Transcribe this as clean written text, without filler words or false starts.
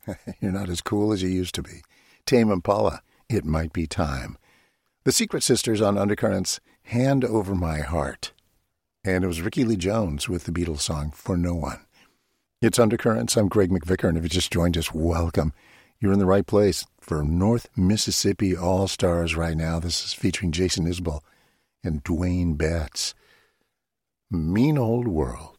You're not as cool as you used to be. Tame Impala, It Might Be Time. The Secret Sisters on Undercurrents, Hand Over My Heart. And it was Ricky Lee Jones with the Beatles song For No One. It's Undercurrents. I'm Greg McVicker, and if you just joined us, welcome. You're in the right place for North Mississippi All-Stars right now. This is featuring Jason Isbell and Dwayne Betts. Mean Old World.